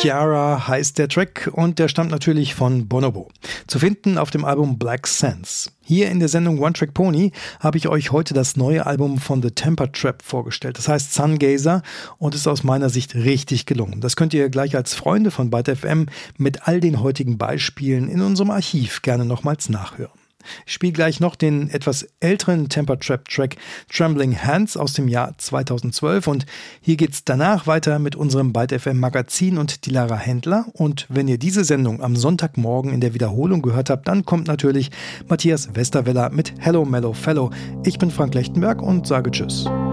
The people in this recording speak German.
Chiara heißt der Track und der stammt natürlich von Bonobo. Zu finden auf dem Album Black Sands. Hier in der Sendung One Track Pony habe ich euch heute das neue Album von The Temper Trap vorgestellt. Das heißt Sungazer und ist aus meiner Sicht richtig gelungen. Das könnt ihr gleich als Freunde von Byte FM mit all den heutigen Beispielen in unserem Archiv gerne nochmals nachhören. Ich spiele gleich noch den etwas älteren Temper Trap Track Trembling Hands aus dem Jahr 2012 und hier geht's danach weiter mit unserem Byte FM Magazin und die Lara Händler. Und wenn ihr diese Sendung am Sonntagmorgen in der Wiederholung gehört habt, dann kommt natürlich Matthias Westerweller mit Hello Mellow Fellow. Ich bin Frank Lechtenberg und sage Tschüss.